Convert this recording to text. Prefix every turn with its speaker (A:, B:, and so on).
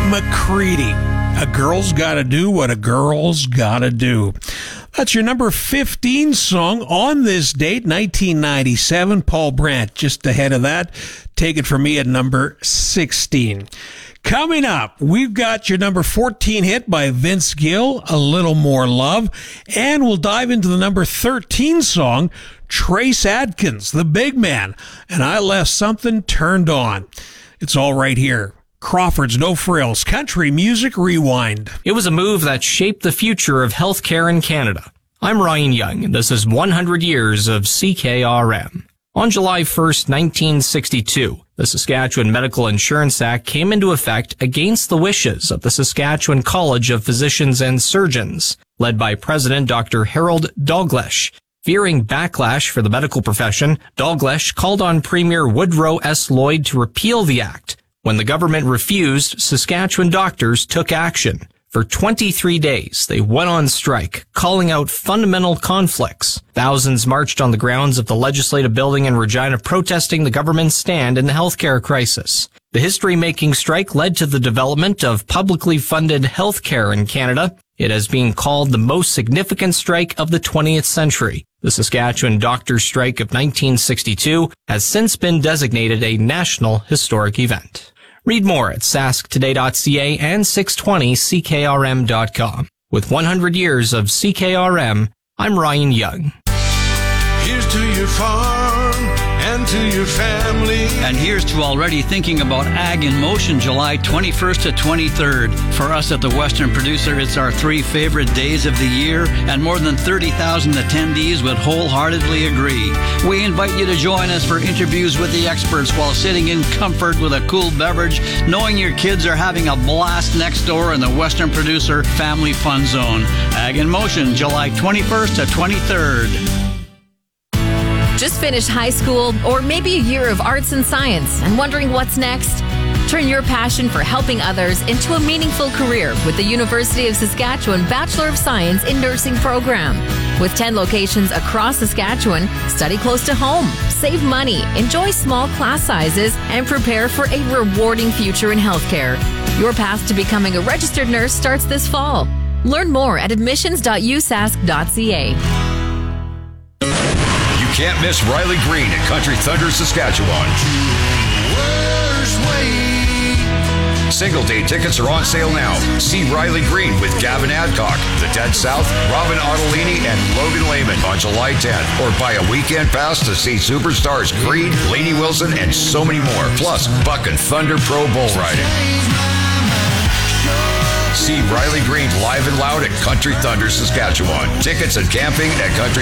A: McCready. A girl's gotta do what a girl's gotta do. That's your number 15 song on this date, 1997. Paul Brandt just ahead of that. Take it from me at number 16. Coming up, we've got your number 14 hit by Vince Gill, A Little More Love. And we'll dive into the number 13 song, Trace Adkins, The Big Man, and I Left Something Turned On. It's all right here. Crawford's No Frills, Country Music Rewind.
B: It was a move that shaped the future of healthcare in Canada. I'm Ryan Young, and this is 100 years of CKRM. On July 1st, 1962, the Saskatchewan Medical Insurance Act came into effect against the wishes of the Saskatchewan College of Physicians and Surgeons, led by President Dr. Harold Dalgleish. Fearing backlash for the medical profession, Dalgleish called on Premier Woodrow S. Lloyd to repeal the act. When the government refused, Saskatchewan doctors took action. For 23 days, they went on strike, calling out fundamental conflicts. Thousands marched on the grounds of the Legislative Building in Regina protesting the government's stand in the healthcare crisis. The history-making strike led to the development of publicly funded healthcare in Canada. It has been called the most significant strike of the 20th century. The Saskatchewan Doctors' Strike of 1962 has since been designated a national historic event. Read more at sasktoday.ca and 620ckrm.com. With 100 years of CKRM, I'm Ryan Young.
C: Here's to your farm and to your family.
D: And here's to already thinking about Ag in Motion, July 21st to 23rd. For us at the Western Producer, it's our 3 favorite days of the year, and more than 30,000 attendees would wholeheartedly agree. We invite you to join us for interviews with the experts while sitting in comfort with a cool beverage, knowing your kids are having a blast next door in the Western Producer Family Fun Zone. Ag in Motion, July 21st to 23rd.
E: Just finished high school or maybe a year of arts and science and wondering what's next? Turn your passion for helping others into a meaningful career with the University of Saskatchewan Bachelor of Science in Nursing program. With 10 locations across Saskatchewan, study close to home, save money, enjoy small class sizes, and prepare for a rewarding future in healthcare. Your path to becoming a registered nurse starts this fall. Learn more at admissions.usask.ca.
F: Can't miss Riley Green at Country Thunder, Saskatchewan. Single day tickets are on sale now. See Riley Green with Gavin Adcock, The Dead South, Robin Ottolini, and Logan Layman on July 10th. Or buy a weekend pass to see superstars Creed, Lainey Wilson, and so many more. Plus, Buck and Thunder Pro Bull Riding. See Riley Green live and loud at Country Thunder, Saskatchewan. Tickets and camping at Country